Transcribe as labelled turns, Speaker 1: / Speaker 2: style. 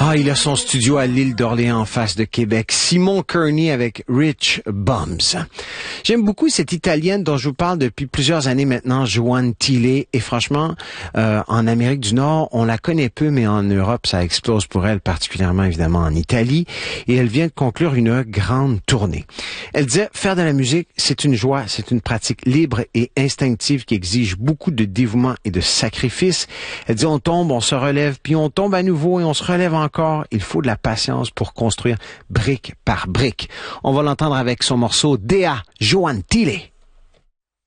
Speaker 1: Ah, il a son studio à l'île d'Orléans en face de Québec. Simon Kearney avec Rich Bums. J'aime beaucoup cette Italienne dont je vous parle depuis plusieurs années maintenant, Joanne Tilley. Et franchement, en Amérique du Nord, on la connaît peu, mais en Europe, ça explose pour elle, particulièrement évidemment en Italie. Et elle vient de conclure une grande tournée. Elle disait, faire de la musique, c'est une joie, c'est une pratique libre et instinctive qui exige beaucoup de dévouement et de sacrifice. Elle dit, on tombe, on se relève, puis on tombe à nouveau et on se relève encore. Il faut de la patience pour construire brique par brique. On va l'entendre avec son morceau Dea, Joanne Tilley.